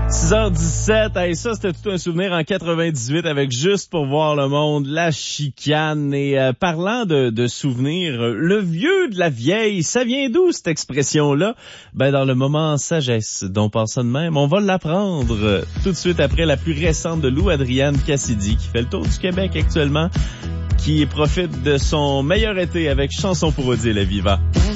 6h17, hey, ça c'était tout un souvenir en 98 avec Juste pour voir le monde, la chicane. Et parlant de souvenirs, le vieux de la vieille, ça vient d'où cette expression-là? Ben dans le moment sagesse dont pense ça de même, on va l'apprendre tout de suite après la plus récente de Lou Adrienne Cassidy qui fait le tour du Québec actuellement, qui profite de son meilleur été avec Chanson pour Odile à Viva.